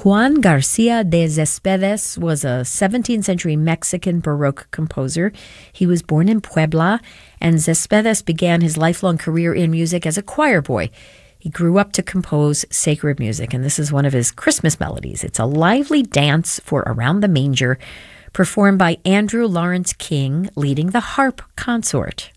Juan Garcia de Céspedes was a 17th century Mexican Baroque composer. He was born in Puebla, and Céspedes began his lifelong career in music as a choir boy. He grew up to compose sacred music, and this is one of his Christmas melodies. It's a lively dance for Around the Manger, performed by Andrew Lawrence King, leading the harp consort.